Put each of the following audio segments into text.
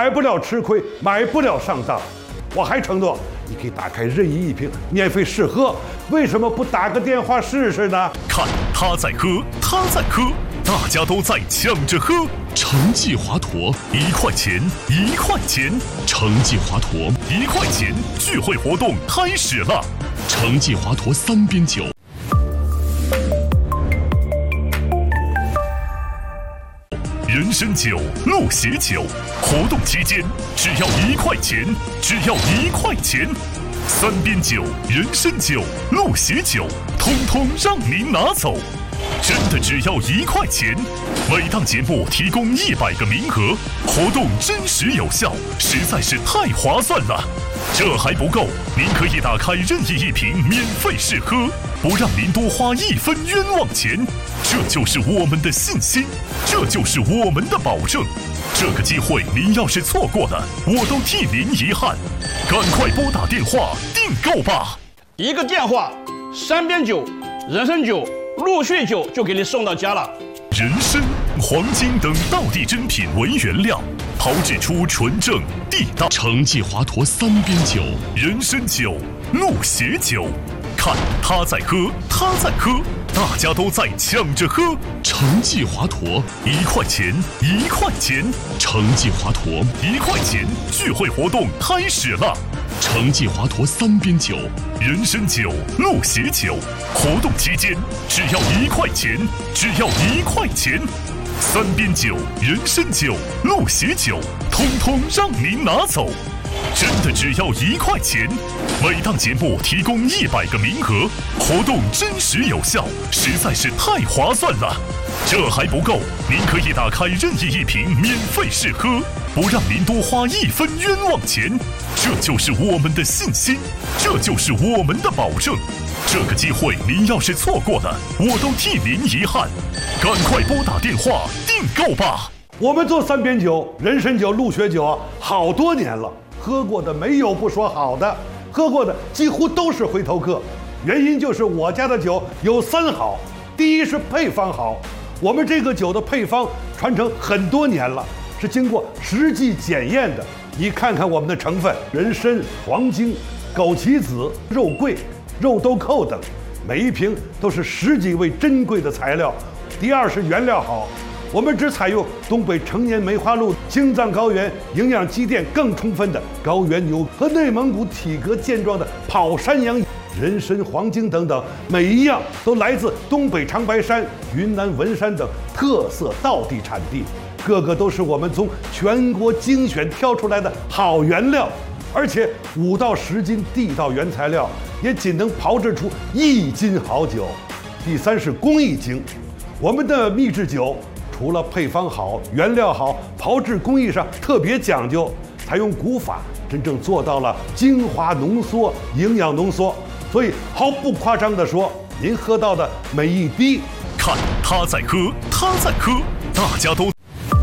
买不了吃亏，买不了上当。我还承诺，你可以打开任意一瓶免费试喝，为什么不打个电话试试呢？ 看他在喝，他在喝，大家都在抢着喝。橙记华佗1块钱，1块钱，橙记华佗1块钱聚会活动开始了。橙记华佗3边酒。人参酒、鹿血酒，活动期间只要1块钱，只要1块钱。3边酒、人参酒、鹿血酒，通通让您拿走，真的只要1块钱。每档节目提供100个名额，活动真实有效，实在是太划算了。这还不够，您可以打开任意一瓶免费试喝，不让您多花1分冤枉钱。这就是我们的信心，这就是我们的保证。这个机会您要是错过了，我都替您遗憾。赶快拨打电话订购吧！ 一个电话，3边酒、人参酒、鹿血酒就给你送到家了。 人参、黄金等道地珍品为原料，炮制出纯正地道橙记华佗3边酒、人参酒、鹿血酒。看他在喝，他在喝，大家都在抢着喝。橙记华佗1块钱，1块钱，橙记华佗1块钱聚会活动开始了。橙记华佗3边酒、人参酒、鹿血酒，活动期间只要1块钱，只要1块钱。3边酒、人参酒、鹿血酒，通通让您拿走，真的只要1块钱。每档节目提供100个名额，活动真实有效，实在是太划算了。这还不够，您可以打开任意一瓶免费试喝，不让您多花1分冤枉钱。这就是我们的信心，这就是我们的保证。这个机会您要是错过了，我都替您遗憾。赶快拨打电话订购吧！ 我们做3边酒、人参酒、鹿血酒啊，好多年了，喝过的没有不说好的，喝过的几乎都是回头客。原因就是我家的酒有3好，第一是配方好，我们这个酒的配方传承很多年了，是经过实际检验的。你看看我们的成分：人参、黄精、枸杞子、肉桂、肉豆蔻等，每一瓶都是10几味珍贵的材料。第二是原料好，我们只采用东北成年梅花鹿、青藏高原营养积淀更充分的高原牛和内蒙古体格健壮的跑山羊。人参、黄精等等，每一样都来自东北长白山、云南文山等特色道地产地，个个都是我们从全国精选挑出来的好原料，而且5到10斤地道原材料也仅能炮制出1斤好酒。第三是工艺精，我们的秘制酒除了配方好、原料好，炮制工艺上特别讲究，采用古法，真正做到了精华浓缩、营养浓缩。所以毫不夸张地说，您喝到的每一滴， 看他在喝，他在喝，大家都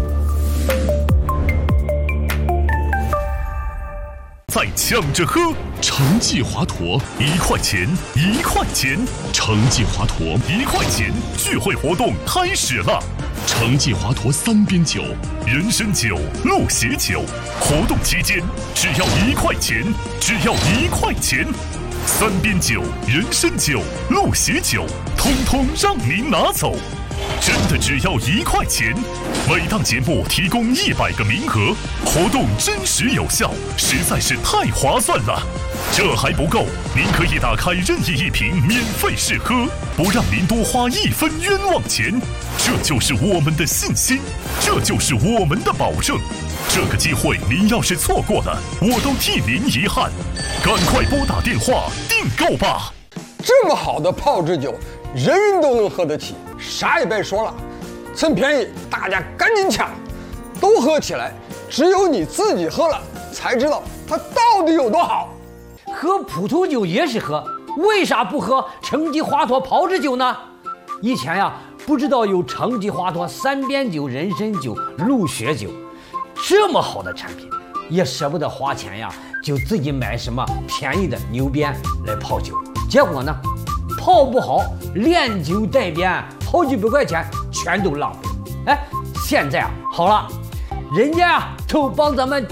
在抢着喝。橙记华佗1块钱，1块钱，橙记华佗1块钱聚会活动开始了。橙记华佗3边酒、人参酒、鹿血酒，活动期间只要1块钱，只要1块钱。3边酒、人参酒、鹿血酒，通通让您拿走，真的只要1块钱。每档节目提供100个名额，活动真实有效，实在是太划算了。这还不够，您可以打开任意一瓶免费试喝，不让您多花1分冤枉钱。这就是我们的信心，这就是我们的保证。这个机会您要是错过了，我都替您遗憾。赶快拨打电话订购吧！ 这么好的炮制酒，人人都能喝得起，啥也别说了，趁便宜大家赶紧抢，都喝起来。只有你自己喝了才知道它到底有多好。 喝普通酒也是喝，为啥不喝橙记华佗炮制酒呢？以前呀，不知道有橙记华佗3边酒、人参酒、鹿血酒这么好的产品，也舍不得花钱呀，就自己买什么便宜的牛鞭来泡酒，结果呢，泡不好，连酒带鞭，好几百块钱全都浪费。哎，现在啊好了，人家啊都帮咱们